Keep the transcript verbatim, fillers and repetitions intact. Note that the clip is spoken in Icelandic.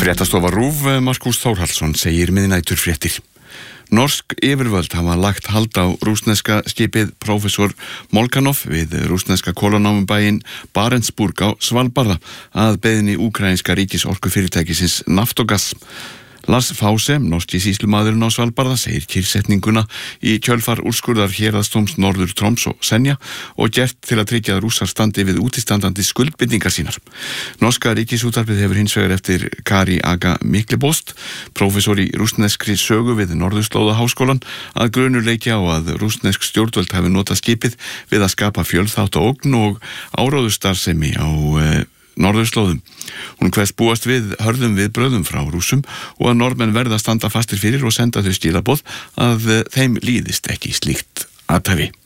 Fréttastofa RÚV, Markús Þórhallsson segir miðnæturfréttir. Norsk yfirvöld hafa lagt hald á rússneska skipið Professor Molchanov við rússneska kolanámubæinn Barentsburg á Svalbarða að beiðni úkraínska ríkisorkufyrirtækisins Naftogaz. Lars Fause, norski sýslumaðurinn á Svalbarða, segir kyrrsetninguna í kjölfar úrskurðar héraðsdóms Norður Troms og Senja og gert til að tryggja að Rússar standi við útistandandi skuldbindingar sínar. Norska ríkisútvarpið hefur hins vegar eftir Kari Aga Miklebost, prófessor í rússneskri sögu við Norðurslóðaháskólann, að grunur leiki á að rússnesk stjórnvöld hafi notað skipið við að skapa fjölþátta ógn og áróðurstarfsemi á e, Norðurslóðum. Hún kveðst búast við hörðum viðbrögðum frá Rússum og að Norðmenn verða að standa fastir fyrir og senda þau skilaboð að þeim líðist ekki slíkt athæfi.